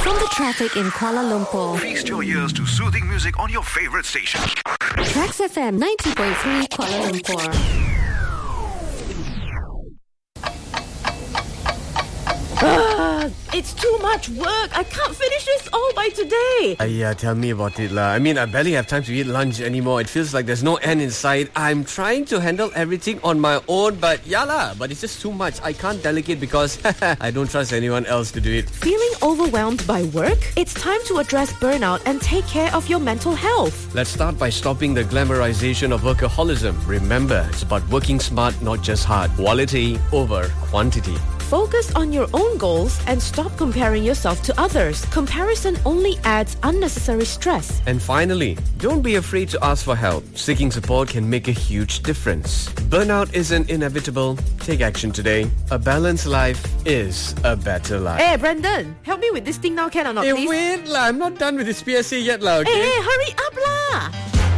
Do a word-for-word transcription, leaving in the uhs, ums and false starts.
From the traffic in Kuala Lumpur, Feast your ears to soothing music on your favorite station. Trax F M ninety point three Kuala Lumpur. Ah, it's too much work. I can't finish this all by today. Uh, yeah, tell me about it, lah. I mean, I barely have time to eat lunch anymore. It feels like there's no end in sight. I'm trying to handle everything on my own, but yeah, lah. But it's just too much. I can't delegate because I don't trust anyone else to do it. Feeling overwhelmed by work? It's time to address burnout and take care of your mental health. Let's start by stopping the glamorization of workaholism. Remember, it's about working smart, not just hard. Quality over quantity. Focus on your own goals and stop comparing yourself to others. Comparison only adds unnecessary stress. And finally, don't be afraid to ask for help. Seeking support can make a huge difference. Burnout isn't inevitable. Take action today. A balanced life is a better life. Hey, Brandon, help me with this thing now, can or not, Hey, please? wait, lah. I'm not done with this P S A yet, lah. Okay? Hey, hey, hurry up, lah.